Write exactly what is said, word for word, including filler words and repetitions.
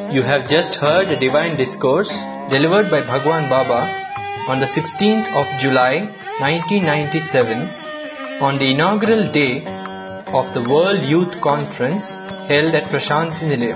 You have just heard a divine discourse delivered by Bhagwan Baba on the sixteenth of July nineteen ninety-seven on the inaugural day of the World Youth Conference held at Prashanti Nilayam.